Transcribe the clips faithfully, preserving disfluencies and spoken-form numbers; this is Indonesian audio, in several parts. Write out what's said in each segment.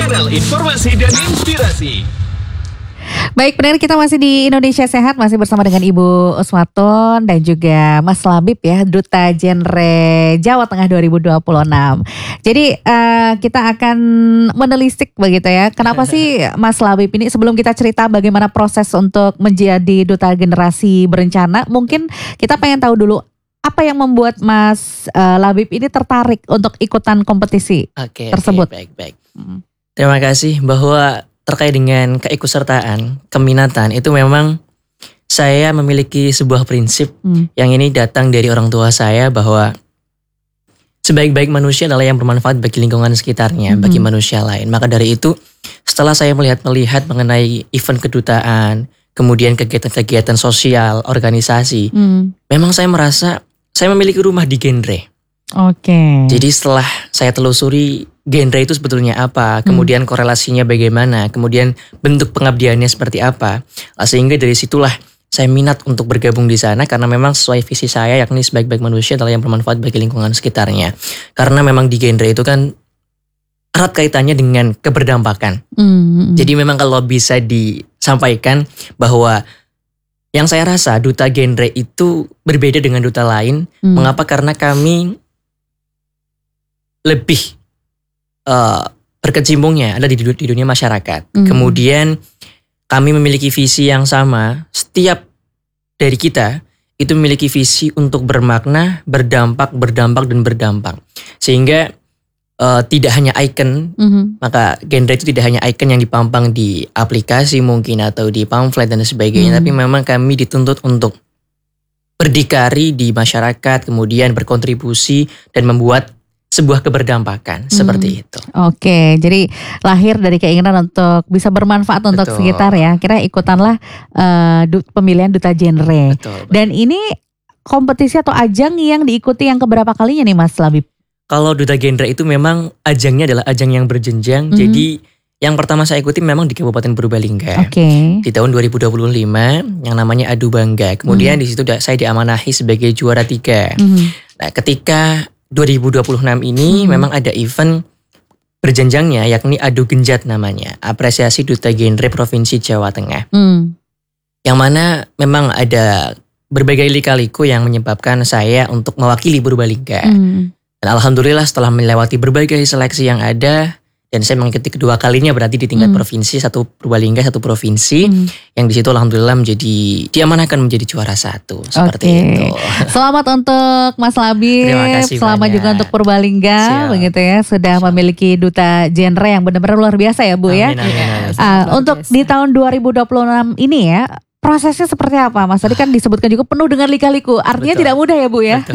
Channel Informasi dan Inspirasi. Baik, benar, kita masih di Indonesia Sehat, masih bersama dengan Ibu Uswaton dan juga Mas Labib ya, Duta Genre Jawa Tengah dua ribu dua puluh enam. Jadi uh, kita akan menelisik begitu ya, kenapa sih Mas Labib ini, sebelum kita cerita bagaimana proses untuk menjadi Duta Generasi Berencana, mungkin kita pengen tahu dulu apa yang membuat Mas uh, Labib ini tertarik untuk ikutan kompetisi Oke, tersebut. Oke, baik, baik. Hmm. Terima kasih bahwa terkait dengan keikutsertaan, keminatan itu memang saya memiliki sebuah prinsip hmm. yang ini datang dari orang tua saya bahwa sebaik-baik manusia adalah yang bermanfaat bagi lingkungan sekitarnya, hmm. bagi manusia lain. Maka dari itu setelah saya melihat-melihat mengenai event kedutaan, kemudian kegiatan-kegiatan sosial, organisasi, hmm. memang saya merasa saya memiliki rumah di genre. Oke. Okay. Jadi setelah saya telusuri genre itu sebetulnya apa, kemudian hmm. korelasinya bagaimana, kemudian bentuk pengabdiannya seperti apa, sehingga dari situlah saya minat untuk bergabung di sana karena memang sesuai visi saya, yakni sebaik-baik manusia adalah yang bermanfaat bagi lingkungan sekitarnya. Karena memang di genre itu kan erat kaitannya dengan keberdampakan. Hmm. Jadi memang kalau bisa disampaikan bahwa yang saya rasa duta genre itu berbeda dengan duta lain. Hmm. Mengapa? Karena kami lebih uh, berkecimpungnya ada di, di dunia masyarakat. Hmm. Kemudian kami memiliki visi yang sama. Setiap dari kita itu memiliki visi untuk bermakna, berdampak, berdampak, dan berdampak. Sehingga uh, tidak hanya icon, hmm. maka genre itu tidak hanya icon yang dipampang di aplikasi mungkin atau di pamflet dan sebagainya. Hmm. Tapi memang kami dituntut untuk berdikari di masyarakat, kemudian berkontribusi dan membuat sebuah keberdampakan, hmm. seperti itu. Oke, jadi lahir dari keinginan untuk bisa bermanfaat untuk Betul. sekitar ya. Kira ikutanlah uh, du- pemilihan duta genre. Betul, betul. Dan ini kompetisi atau ajang yang diikuti yang keberapa kalinya nih Mas Labib? Kalau duta genre itu memang ajangnya adalah ajang yang berjenjang. Hmm. Jadi yang pertama saya ikuti memang di Kabupaten Purbalingga. Okay. Di tahun dua ribu dua puluh lima yang namanya Adu Bangga. Kemudian hmm. di situ saya diamanahi sebagai juara tiga. Hmm. Nah, ketika dua ribu dua puluh enam ini hmm. memang ada event berjenjangnya, yakni Adu Genjat namanya, apresiasi duta genre Provinsi Jawa Tengah. Hmm. Yang mana memang ada berbagai lika-liku yang menyebabkan saya untuk mewakili Purbalingga. Hmm. Dan alhamdulillah setelah melewati berbagai seleksi yang ada, dan saya mengikuti kedua kalinya berarti di tingkat hmm. provinsi, satu Purbalingga, satu provinsi, hmm. yang di situ alhamdulillah menjadi diamanahkan menjadi juara satu, seperti okay. itu. Selamat untuk Mas Labib, terima kasih selamat banyak. Juga untuk Purbalingga, Siap. Begitu ya, sudah Siap. Memiliki duta genre yang benar-benar luar biasa ya Bu. Amin, ya. Amin, amin. Uh, untuk biasa. Di tahun dua ribu dua puluh enam ini ya, prosesnya seperti apa Mas? Tadi kan disebutkan juga penuh dengan lika-liku, artinya Betul. Tidak mudah ya Bu ya.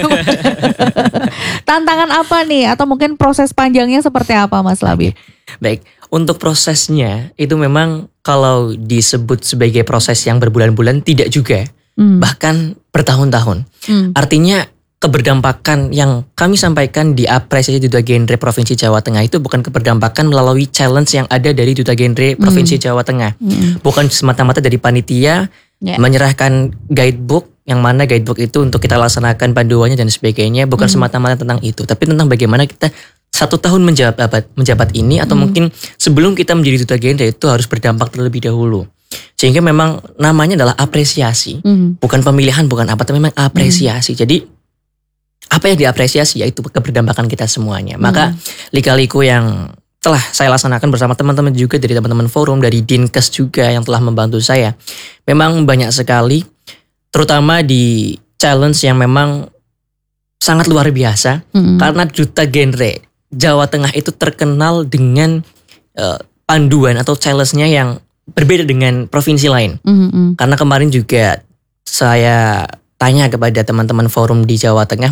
Tantangan apa nih? Atau mungkin proses panjangnya seperti apa Mas Labib? Baik, untuk prosesnya itu memang kalau disebut sebagai proses yang berbulan-bulan tidak juga, hmm. bahkan bertahun-tahun. Hmm. Artinya keberdampakan yang kami sampaikan di apresiasi duta genre Provinsi Jawa Tengah itu bukan keberdampakan melalui challenge yang ada dari duta genre Provinsi hmm. Jawa Tengah. Hmm. Bukan semata-mata dari panitia yeah. menyerahkan guidebook, yang mana guidebook itu untuk kita laksanakan panduannya dan sebagainya, bukan hmm. semata-mata tentang itu, tapi tentang bagaimana kita satu tahun menjabat menjabat ini atau hmm. mungkin sebelum kita menjadi duta genre itu harus berdampak terlebih dahulu. Sehingga memang namanya adalah apresiasi, hmm. bukan pemilihan, bukan apa, tapi memang apresiasi. Hmm. Jadi apa yang diapresiasi yaitu keberdampakan kita semuanya. Maka hmm. lika-liku yang telah saya laksanakan bersama teman-teman juga dari teman-teman forum, dari Dinkes juga yang telah membantu saya. Memang banyak sekali, terutama di challenge yang memang sangat luar biasa. Hmm. Karena duta genre Jawa Tengah itu terkenal dengan uh, panduan atau challenge-nya yang berbeda dengan provinsi lain. Hmm. Karena kemarin juga saya tanya kepada teman-teman forum di Jawa Tengah,